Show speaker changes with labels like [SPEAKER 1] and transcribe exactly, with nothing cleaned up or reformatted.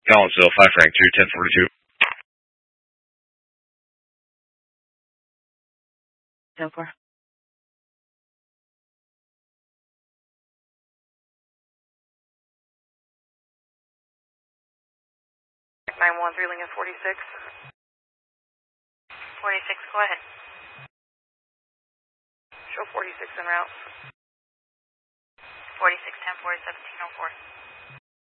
[SPEAKER 1] Collinsville, five Frank two, ten forty-two.
[SPEAKER 2] ten four.
[SPEAKER 3] nine one three Lincoln forty-six. forty-six, go ahead. Show forty-six en route.
[SPEAKER 4] forty-six ten four seventeen oh four.